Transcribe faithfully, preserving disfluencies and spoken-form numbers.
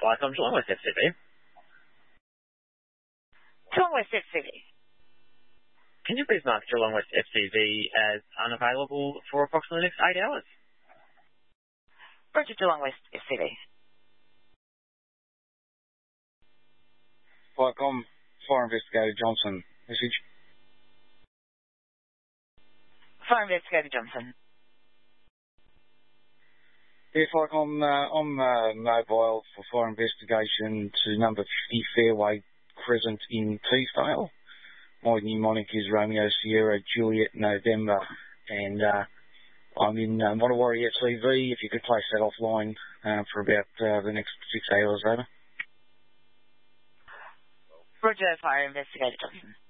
Flycom, Geelong West F C V. Geelong West F C V. Can you please mark Geelong West F C V as unavailable for approximately the next eight hours? Roger, Geelong West F C V. Flycom, Fire Investigator Johnson. Message. Fire Investigator Johnson. Yeah, Flycom, uh, I'm uh, mobile for fire investigation to number fifty Fairway Crescent in Teesdale. My mnemonic is Romeo Sierra Juliet November, and uh, I'm in uh, Model Warrior T V. If you could place that offline uh, for about uh, the next six hours, over. Roger, Fire Investigator Johnson.